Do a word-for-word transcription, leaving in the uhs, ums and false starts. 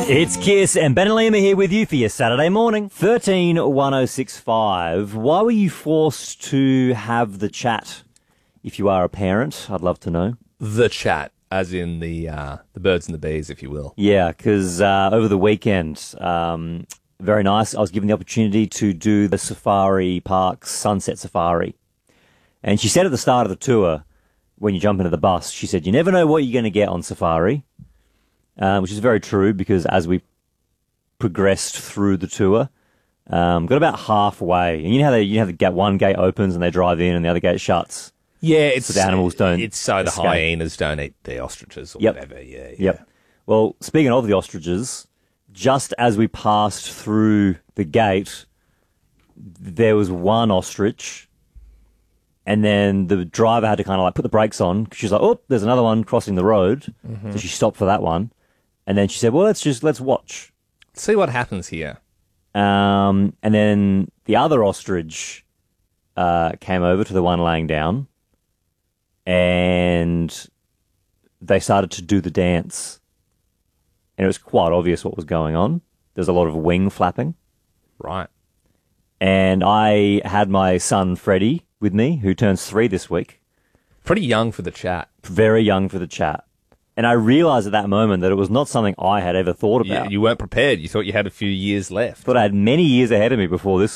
It's Kiss and Ben and Liam are here with you for your Saturday morning. thirteen one oh six five. Why were you forced to have the chat? If you are a parent, I'd love to know. The chat, as in the uh, the birds and the bees, if you will. Yeah, because uh, over the weekend, um, very nice, I was given the opportunity to do the Safari Park's Sunset Safari. And she said at the start of the tour, when you jump into the bus, she said, you never know what you're going to get on safari. Uh, which is very true because as we progressed through the tour, um, got about halfway, and you know how they, you know how the gate, one gate opens and they drive in and the other gate shuts. Yeah, it's so the animals don't. It's so the escape. hyenas don't eat the ostriches or Yep. whatever. Yeah, yeah. Yep. Well, speaking of the ostriches, just as we passed through the gate, there was one ostrich, and then the driver had to kind of like put the brakes on because she's like, "Oh, there's another one crossing the road," mm-hmm. So she stopped for that one. And then she said, well, let's just, let's watch. See what happens here. Um, and then the other ostrich uh, came over to the one laying down and they started to do the dance. And it was quite obvious what was going on. There's a lot of wing flapping. Right. And I had my son, Freddie, with me, who turns three this week. Pretty young for the chat. Very young for the chat. And I realized at that moment that it was not something I had ever thought about. You, you weren't prepared. You thought you had a few years left. Thought I had many years ahead of me before this